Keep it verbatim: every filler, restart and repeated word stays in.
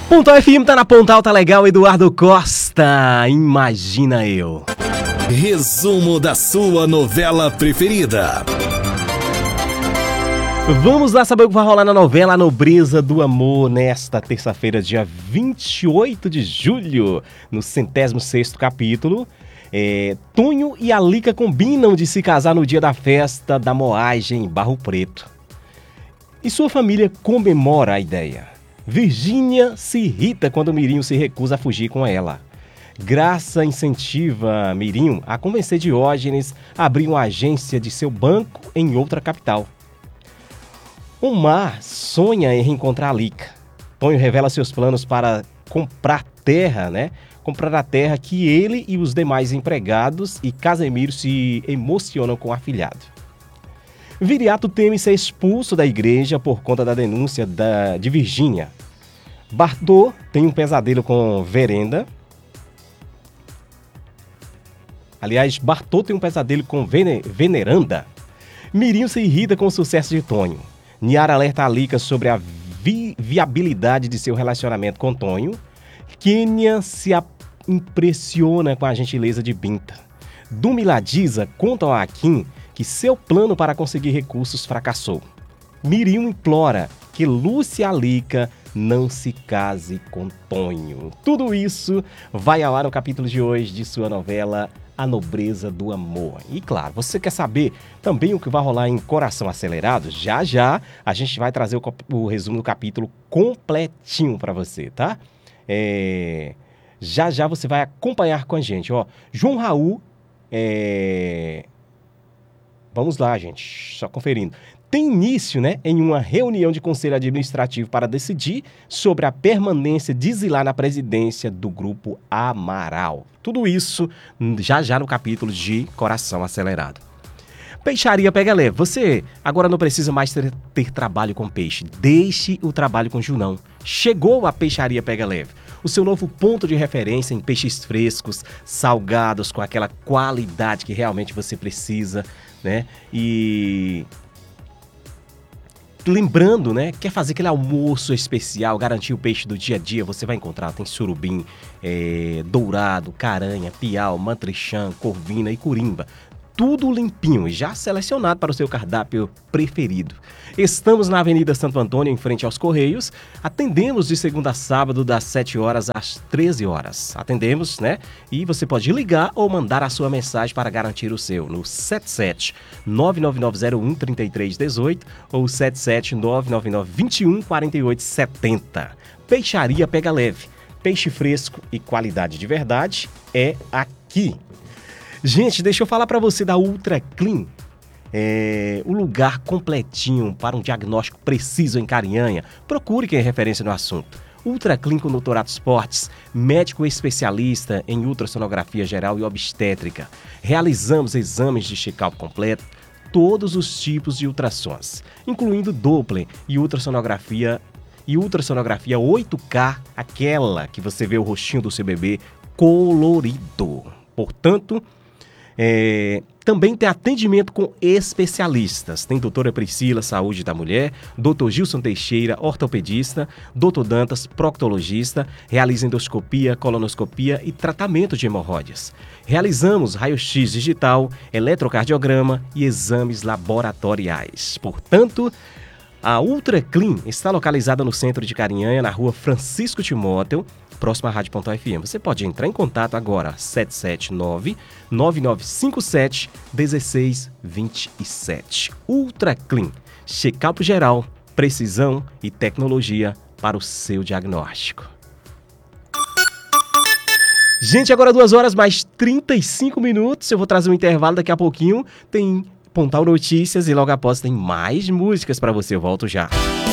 Pontal F M tá na Pontal, tá legal, Eduardo Costa, Imagina Eu. Resumo da sua novela preferida. Vamos lá saber o que vai rolar na novela A Nobreza do Amor nesta terça-feira, dia vinte e oito de julho, no centésimo sexto capítulo. É, Tonho e Alica combinam de se casar no dia da festa da moagem em Barro Preto. E sua família comemora a ideia. Virgínia se irrita quando Mirinho se recusa a fugir com ela. Graça incentiva Mirinho a convencer Diógenes a abrir uma agência de seu banco em outra capital. Omar sonha em reencontrar Alica. Tonho revela seus planos para comprar terra, né? Comprar a terra que ele e os demais empregados e Casemiro se emocionam com o afilhado. Viriato teme ser expulso da igreja por conta da denúncia da, de Virgínia. Bartô tem um pesadelo com Verenda. Aliás, Bartô tem um pesadelo com Vene, Veneranda. Mirinho se irrita com o sucesso de Tonho. Niara alerta Alica sobre a vi, viabilidade de seu relacionamento com Tonho. Kênia se a, impressiona com a gentileza de Binta. Duma e Ladisa contam a Akin que seu plano para conseguir recursos fracassou. Mirinho implora que Lúcia e Alica não se case com Tonho. Tudo isso vai ao ar no capítulo de hoje de sua novela A Nobreza do Amor. E claro, você quer saber também o que vai rolar em Coração Acelerado? Já já a gente vai trazer o, o resumo do capítulo completinho para você, tá? É... Já já você vai acompanhar com a gente, ó. João Raul, é... vamos lá, gente, só conferindo. Tem início, né, em uma reunião de conselho administrativo para decidir sobre a permanência de Zilá na presidência do Grupo Amaral. Tudo isso já já no capítulo de Coração Acelerado. Peixaria Pega Leve. Você agora não precisa mais ter, ter trabalho com peixe. Deixe o trabalho com Junão. Chegou a Peixaria Pega Leve. O seu novo ponto de referência em peixes frescos, salgados, com aquela qualidade que realmente você precisa, né? E... lembrando, né, quer fazer aquele almoço especial, garantir o peixe do dia a dia, você vai encontrar, tem surubim, é, dourado, caranha, piau, mantrechã, corvina e curimba. Tudo limpinho e já selecionado para o seu cardápio preferido. Estamos na Avenida Santo Antônio, em frente aos Correios. Atendemos de segunda a sábado, das sete horas às treze horas. Atendemos, né? E você pode ligar ou mandar a sua mensagem para garantir o seu no sete sete nove nove nove zero um três três um oito ou sete sete nove nove nove dois um quatro oito sete zero. Peixaria Pega Leve. Peixe fresco e qualidade de verdade é aqui. Gente, deixa eu falar para você da Ultra Clean. É o lugar completinho para um diagnóstico preciso em Carinhanha. Procure quem é referência no assunto. Ultra Clean com doutorado Esportes, médico especialista em ultrassonografia geral e obstétrica. Realizamos exames de check-up completo, todos os tipos de ultrassons, incluindo Doppler e ultrassonografia e ultrassonografia oito K, aquela que você vê o rostinho do seu bebê colorido. Portanto, É, também tem atendimento com especialistas. Tem doutora Priscila, Saúde da Mulher, doutor Gilson Teixeira, ortopedista, doutor Dantas, proctologista, realiza endoscopia, colonoscopia e tratamento de hemorroidas. Realizamos raio-x digital, eletrocardiograma e exames laboratoriais. Portanto, a Ultra Clean está localizada no centro de Carinhanha, na rua Francisco Timóteo, próxima à Rádio Pontal F M. Você pode entrar em contato agora, sete sete nove nove nove cinco sete um seis dois sete. Ultra Clean, check-up geral, precisão e tecnologia para o seu diagnóstico. Gente, agora duas horas mais trinta e cinco minutos, eu vou trazer um intervalo daqui a pouquinho, tem Pontal Notícias e logo após tem mais músicas para você, eu volto já.